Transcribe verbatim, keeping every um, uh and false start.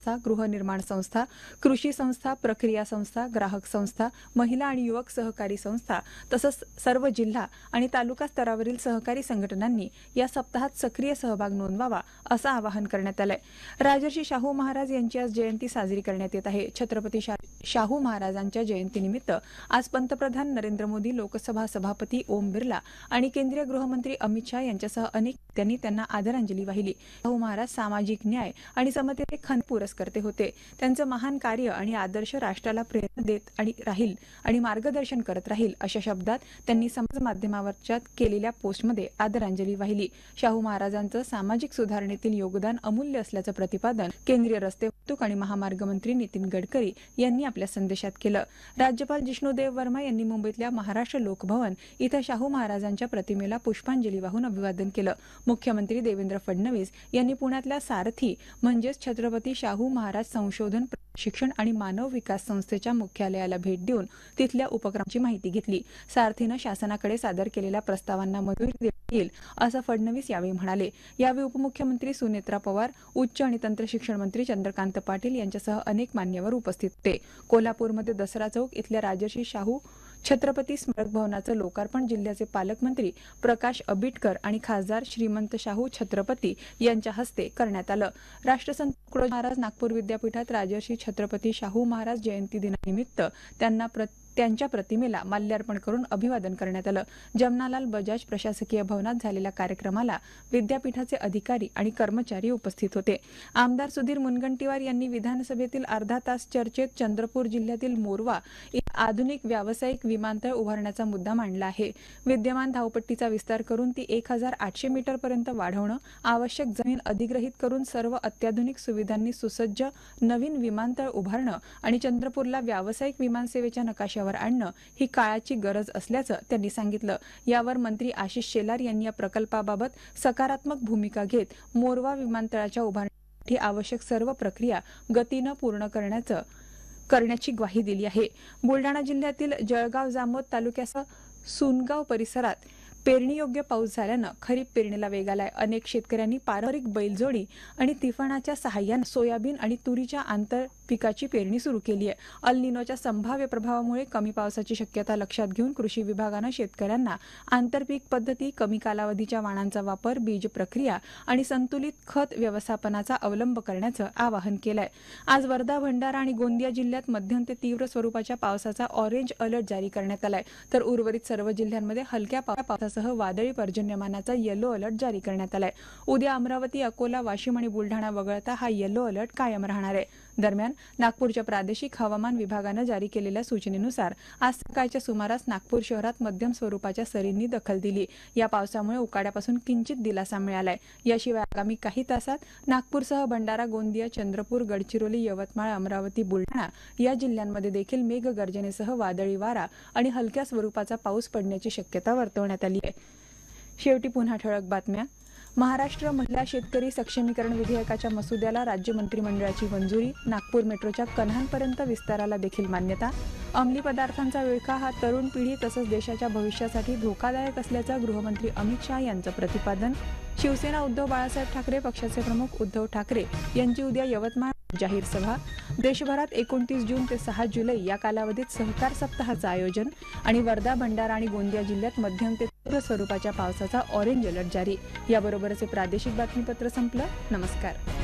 गृहनिर्माण संस्था, कृषी संस्था, प्रक्रिया संस्था, ग्राहक संस्था, महिला आणि युवक सहकारी संस्था तसंच सर्व जिल्हा आणि तालुका स्तरावरील सहकारी संघटनांनी या सप्ताहात सक्रिय सहभाग नोंदवावा असं आवाहन करण्यात आलंय। राजर्षी शाहू महाराज यांची आज जयंती साजरी करण्यात येत आहे। छत्रपती शाहू महाराजांच्या जयंतीनिमित्त आज पंतप्रधान नरेंद्र मोदी, लोकसभा सभापती ओम बिर्ला आणि केंद्रीय गृहमंत्री अमित शाह यांच्यासह अनेक त्यांनी त्यांना आदरांजली वाहिली। शाहू महाराज सामाजिक न्याय आणि समतेचे खंत पुरस्कर्ते होते। त्यांचं महान कार्य आणि आदर्श राष्ट्राला प्रेरणा देत आणि राहील आणि मार्गदर्शन करत राहील अशा शब्दात त्यांनी समाज माध्यमावरच्या केलेल्या पोस्टमध्ये आदरांजली वाहिली। शाहू महाराजांचं सामाजिक सुधारणेतील योगदान अमूल्य असल्याचं प्रतिपादन केंद्रीय रस्ते वाहतूक आणि महामार्ग मंत्री नितीन गडकरी यांनी आपल्या संदेशात केलं। राज्यपाल जिष्णुदेव वर्मा यांनी मुंबईतल्या महाराष्ट्र लोकभवन इथं शाहू महाराजांच्या प्रतिमेला पुष्पांजली वाहून अभिवादन केलं। मुख्यमंत्री देवेंद्र फडणवीस यांनी पुण्यातल्या सारथी म्हणजेच छत्रपती शाहू महाराज संशोधन शिक्षण आणि मानव विकास संस्थेच्या मुख्यालयाला भेट देऊन तिथल्या उपक्रमाची माहिती घेतली। सारथीनं शासनाकडे सादर केलेल्या प्रस्तावांना मंजुरी देण्यात येईल असं फडणवीस यावेळी म्हणाले। यावेळी उपमुख्यमंत्री सुनेत्रा पवार, उच्च आणि तंत्र शिक्षण मंत्री चंद्रकांत पाटील यांच्यासह अनेक मान्यवर उपस्थित होते। कोल्हापूरमध्ये दसरा चौक इथल्या राजर्षी शाहू छत्रपती स्मारक भवनाचं लोकार्पण जिल्ह्याचे पालकमंत्री प्रकाश आंबेडकर आणि खासदार श्रीमंत शाहू छत्रपती यांच्या हस्ते करण्यात आलं। राष्ट्रसंत तुकडोजी महाराज नागपूर विद्यापीठात राजर्षी छत्रपती शाहू महाराज जयंती दिनानिमित्त त्यांना त्यांच्या प्रतिमेला माल्यार्पण करून अभिवादन करण्यात आलं। जमनालाल बजाज प्रशासकीय भवनात झालेल्या कार्यक्रमाला विद्यापीठाचे अधिकारी आणि कर्मचारी उपस्थित होते। आमदार सुधीर मुनगंटीवार यांनी विधानसभेतील अर्धा तास चर्चेत चंद्रपूर जिल्ह्यातील मोरवा इथं आधुनिक व्यावसायिक विमानतळ उभारण्याचा मुद्दा मांडला आहे। विद्यमान धावपट्टीचा विस्तार करून ती एक हजार आठशे मीटर पर्यंत वाढवणं, आवश्यक जमीन अधिग्रहित करून सर्व अत्याधुनिक सुविधांनी सुसज्ज नवीन विमानतळ उभारणं आणि चंद्रपूरला व्यावसायिक विमानसेवेच्या नकाशावर आणणं ही काळाची गरज असल्याचं त्यांनी सांगितलं। यावर मंत्री आशिष शेलार यांनी या प्रकल्पाबाबत सकारात्मक भूमिका घेत मोरवा विमानतळाच्या उभारणीसाठी आवश्यक सर्व प्रक्रिया गतीनं पूर्ण करण्याचं करण्याची ग्वाही दिली आहे। बुलडाणा जिल्ह्यातील जळगाव जामोद तालुक्यासह सुनगाव परिसरात पेरणीयोग्य पाऊस झाल्यानं खरीप पेरणीला वेग आलाय। अनेक शेतकऱ्यांनी पारंपरिक बैलजोडी आणि तिफाणाच्या सहाय्यानं सोयाबीन आणि तुरीच्या आंतर पिकाची पेरणी सुरू केली आहे। अल निनोच्या संभाव्य प्रभावामुळे कमी पावसाची शक्यता लक्षात घेऊन कृषी विभागानं शेतकऱ्यांना आंतरपीक पद्धती, कमी कालावधीच्या वाणांचा वापर, बीज प्रक्रिया आणि संतुलित खत व्यवस्थापनाचा अवलंब करण्याचं आवाहन केलंय। आज वर्धा, भंडारा आणि गोंदिया जिल्ह्यात मध्यम ते तीव्र स्वरूपाच्या पावसाचा ऑरेंज अलर्ट जारी करण्यात आलाय, तर उर्वरित सर्व जिल्ह्यांमध्ये हलक्या पावसासह वादळी पर्जन्यमानाचा येलो अलर्ट जारी करण्यात आलाय। उद्या अमरावती, अकोला, वाशिम आणि बुलढाणा वगळता हा येलो अलर्ट कायम राहणार आहे। दरम्यान नागपूरच्या प्रादेशिक हवामान विभागानं जारी केलेल्या सूचनेनुसार आज सकाळच्या सुमारास नागपूर शहरात मध्यम स्वरूपाच्या सरींनी दखल दिली। या पावसामुळे उकाड्यापासून किंचित दिलासा मिळालाय। याशिवाय आगामी काही तासात नागपूरसह भंडारा, गोंदिया, चंद्रपूर, गडचिरोली, यवतमाळ, अमरावती, बुलढाणा या जिल्ह्यांमध्ये देखील मेघगर्जनेसह वादळी वारा आणि हलक्या स्वरूपाचा पाऊस पडण्याची शक्यता वर्तवण्यात आली आहे। शेवटी पुन्हा ठळक बातम्या। महाराष्ट्र महिला शेतकरी सक्षमीकरण विधेयकाच्या मसुद्याला राज्य मंत्रिमंडळाची मंजुरी। नागपूर मेट्रोच्या कन्हानपर्यंत विस्ताराला देखील मान्यता। अंमली पदार्थांचा विळखा हा तरुण पिढी तसंच देशाच्या भविष्यासाठी धोकादायक असल्याचं गृहमंत्री अमित शाह यांचं प्रतिपादन। शिवसेना उद्धव बाळासाहेब ठाकरे पक्षाचे प्रमुख उद्धव ठाकरे यांची उद्या यवतमाळ जाहीर सभा। देशभरात एकोणतीस जून ते सहा जुलै या कालावधीत सहकार सप्ताहाचं आयोजन आणि वर्धा, भंडारा आणि गोंदिया जिल्ह्यात मध्यम ते तीव्र स्वरूपाच्या पावसाचा ऑरेंज अलर्ट जारी। याबरोबरच हे प्रादेशिक बातमीपत्र संपलं। नमस्कार।